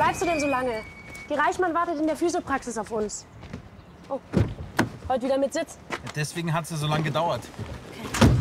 bleibst du denn so lange? Die Reichmann wartet in der Physiopraxis auf uns. Oh, heute wieder mit Sitz. Deswegen hat es so lange gedauert.